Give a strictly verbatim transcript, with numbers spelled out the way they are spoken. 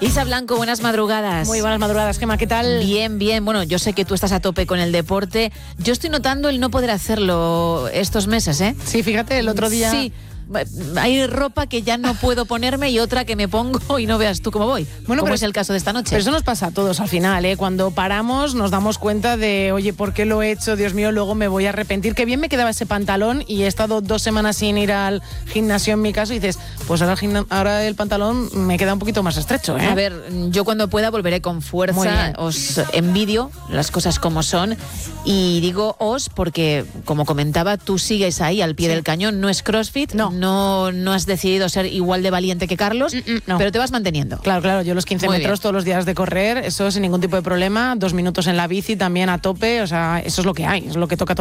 Isa Blanco, buenas madrugadas. Muy buenas madrugadas, Gemma, ¿qué tal? Bien, bien. Bueno, yo sé que tú estás a tope con el deporte. Yo estoy notando el no poder hacerlo estos meses, ¿eh? Sí, fíjate, el otro día... Sí. Hay ropa que ya no puedo ponerme y otra que me pongo y no veas tú cómo voy. Bueno, como pero, es el caso de esta noche. Pero eso nos pasa a todos al final, ¿eh? Cuando paramos nos damos cuenta de, oye, ¿por qué lo he hecho? Dios mío, luego me voy a arrepentir. Qué bien me quedaba ese pantalón y he estado dos semanas sin ir al gimnasio en mi caso y dices, pues ahora el, gimna- ahora el pantalón me queda un poquito más estrecho, ¿eh? A ver, yo cuando pueda volveré con fuerza. Os envidio las cosas como son y digo os porque, como comentaba, tú sigues ahí al pie sí. del cañón. No es CrossFit, no, no, no has decidido ser igual de valiente que Carlos, Mm-mm, no. pero te vas manteniendo. Claro, claro, yo los quince Muy metros bien. todos los días de correr, eso sin ningún tipo de problema, dos minutos en la bici también a tope, o sea, eso es lo que hay, es lo que toca.